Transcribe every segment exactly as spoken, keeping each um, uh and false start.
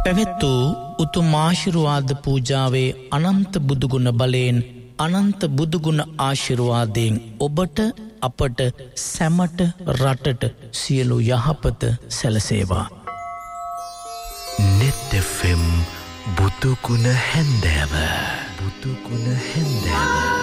පැවැත්වූ උතුම් ආශිර්වාද පූජාවේ අනන්ත බුදුගුණ බලයෙන් අනන්ත බුදුගුණ ආශිර්වාදයෙන් ඔබට අපට සැමට රටට සියලු යහපත සැලසේවා. නෙත් එෆ් එම් බුදුගුණ හැන්දෑව බුදුගුණ හැන්දෑව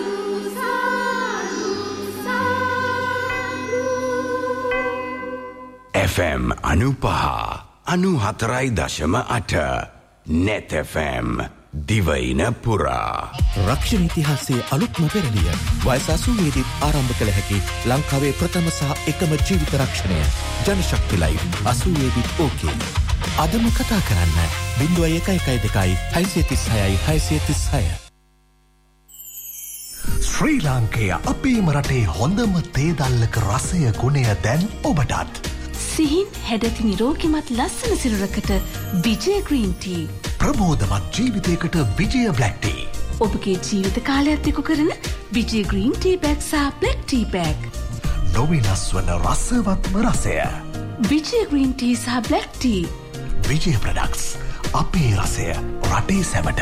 එෆ් එම් අනුපහ අනු හතරයි දශම අට නෙත් එෆ් එම් දිවයින පුරා රක්ෂණ ඉතිහාසයේ අලුත්ම පෙරළිය වයස අසූවේදී ආරම්භ කළ හැකි ලංකාවේ ප්‍රථම සහ එකම ජීවිත රක්ෂණය ජනශක්ති ලයිව් අසූවේදී ඕකේ අදම කතා කරන්න බිංදුව එක එක දෙකයි හයසිය තිස් හයයි හයසිය තිස් හය. ශ්‍රී ලාංකේය අපේම රටේ හොඳම තේදල්ලක රසය ගුණය දැන් ඔබටත් සිහින් හැඩති නිරෝගිමත් ලස්සන සිරුරකට විජය ග්‍රීන් ටී. ප්‍රබෝධමත් ජීවිතයකට විජය බ්ලැක් ටී. ඔබගේ ජීවිත කාලයත් එක්ක කරන විජය ග්‍රීන් ටී බෑග් සහ බ්ලැක් ටී බෑග්. නොවෙනස් වන රසවත්ම රසය. විජය ග්‍රීන් ටී සහ බ්ලැක් ටී. විජය ප්‍රොඩක්ට්ස් අපේ රසය රටේ සැමට.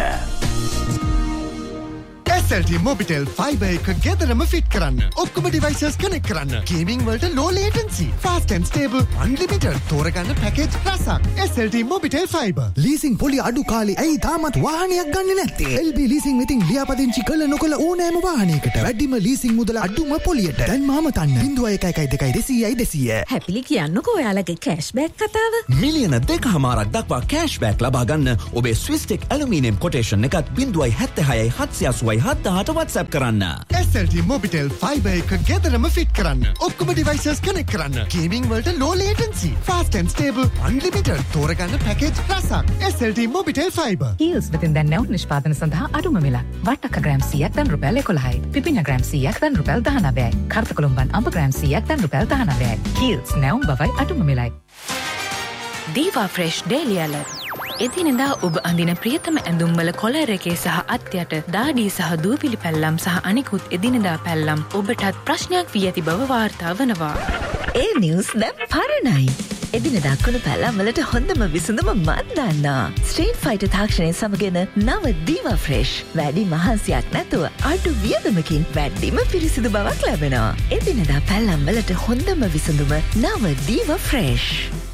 S L T Mobitel fibre එක ගෙදරම ෆිට කරන්න. ඔක්කොම ඩිවයිසස් කනෙක්ට් කරන්න. ගේමින් වලට low latency, fast and stable, unlimited තෝරගන්න පැකේජ් රසක්. S L T Mobitel fibre. Leasing පොලි අඩු කාලේ ඇයි තාමත් වාහනයක් ගන්නේ නැත්තේ? එල් බී ලීසින් වෙතින් ලියාපදිංචි කළ නොකළ ඕනෑම වාහනයකට වැඩිම ලීසින් මුදල අඩුම පොලියට. දැන් මාම තන්න බිංදුව එක එක දෙකයි දෙසීයයි දෙසීය. හැපිලි කියන්නකෝ ඔයාලගේ කෑෂ්බෑක් කතාව. මිලියන දෙකහමාරක් දක්වා කෑෂ්බෑක් ලබා ගන්න ඔබේ ස්විස්ටෙක් ඇලුමිනියම් කොටේෂන් එකත් බිංදුවයි හැත්තෑ හයයි හත්සිය අසූවයි හත්දාහට WhatsApp කරන්න. S L T Mobitel fibre එක ගෙදරම ෆිට කරන්න. ඔක්කොම ඩිවයිසස් කනෙක්ට් කරන්න. ගේමින් වලට low latency, fast and stable, unlimited තෝරගන්න පැකේජ් රසක්. S L T Mobitel fibre. Heels වෙතින් දැන් නැවුම් නිෂ්පාදන සඳහා අඩුම මිල. වට්ටක්ක ග්‍රෑම් සීයක් දැන් රුපියල් එකොළහයි. පිපිඤ්ඤ ග්‍රෑම් සීයක් දැන් රුපියල් දහනවයයි. කර්තකොළුම්බන් අඹ ග්‍රෑම් සීයක් දැන් රුපියල් දහනවයයි. හීල්ස් නැවුම් බවයි අඩුම මිලයි. දීවා ෆ්‍රෙෂ් ඩේලි අලර්ට්. එදිනෙදා ඔබ අඳින ප්‍රියතම ඇඳුම්වල කොලර් එකේ සහ අත්යට දාඩිය සහ දූවිලි පැල්ලම් සහ අනිකුත් එදිනෙදා පැල්ලම් ඔබටත් ප්‍රශ්නයක් වී ඇති බව වාර්තා වනවා. ඒ නිවුස් දැන් පරණයි. එදිනෙදා කුණු පැල්ලම් වලට හොඳම විසඳුම මන් දන්නා. ස්ට්‍රීට් ෆයිටර් තාක්ෂණය සමගන නව දීවා ෆ්‍රෙෂ්. වැඩි මහන්සියක් නැතුව අඩු වියදමකින් වැඩිම පිරිසිදු බවක් ලැබෙනවා. එදිනෙදා පැල්ලම් වලට හොඳම විසඳුම නව දීවා ෆ්‍රෙෂ්.